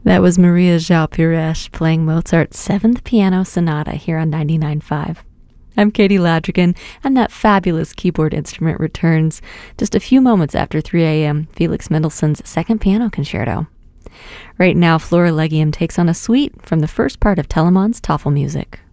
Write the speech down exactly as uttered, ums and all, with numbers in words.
That was Maria João Pires playing Mozart's Seventh Piano Sonata here on ninety-nine point five. I'm Katie Ladrigan, and that fabulous keyboard instrument returns just a few moments after three a.m., Felix Mendelssohn's Second Piano Concerto. Right now, Flora Legium takes on a suite from the first part of Telemann's Tafelmusik.